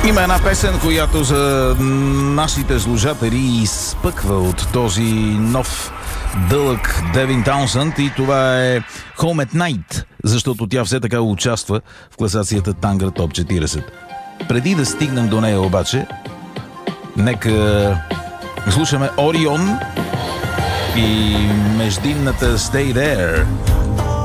Има една песен, която за нашите слушатели изпъква от този нов дълъг Девин Таунсънд и това е Home at Night, защото тя все така участва в класацията Тангра Топ 40. Преди да стигнем до нея обаче, нека слушаме Орион и междинната Stay There.